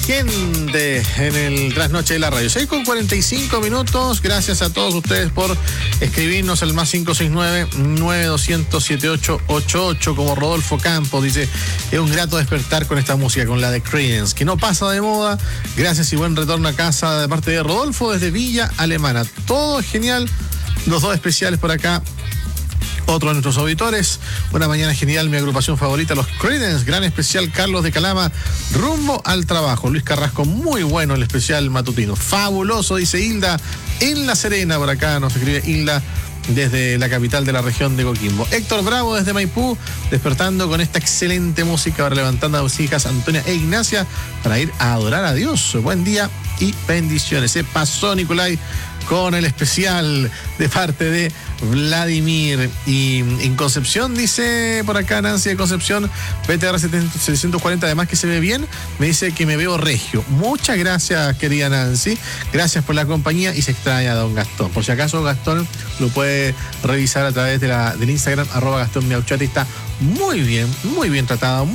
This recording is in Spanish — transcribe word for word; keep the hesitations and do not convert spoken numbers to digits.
Gente en el trasnoche de la radio. seis con cuarenta y cinco minutos. Gracias a todos ustedes por escribirnos al más cinco seis nueve, nueve dos cero cero, siete ocho ocho ocho. Como Rodolfo Campos dice, es un grato despertar con esta música, con la de Creedence, que no pasa de moda. Gracias y buen retorno a casa de parte de Rodolfo desde Villa Alemana. Todo es genial. Los dos especiales por acá. Otro de nuestros auditores, una mañana genial, mi agrupación favorita, los Creedence, gran especial, Carlos de Calama, rumbo al trabajo. Luis Carrasco, muy bueno el especial matutino, fabuloso, dice Hilda, en La Serena, por acá nos escribe Hilda desde la capital de la región de Coquimbo. Héctor Bravo desde Maipú, despertando con esta excelente música, ahora levantando a sus hijas Antonia e Ignacia para ir a adorar a Dios. Buen día y bendiciones. Se pasó Nicolai con el especial de parte de Vladimir. Y en Concepción, dice por acá Nancy de Concepción, P T R setecientos cuarenta, además que se ve bien, me dice que me veo regio. Muchas gracias, querida Nancy, gracias por la compañía y se extraña a don Gastón. Por si acaso Gastón lo puede revisar a través de la, del Instagram, arroba Gastón Miauchati, está muy bien, muy bien tratado.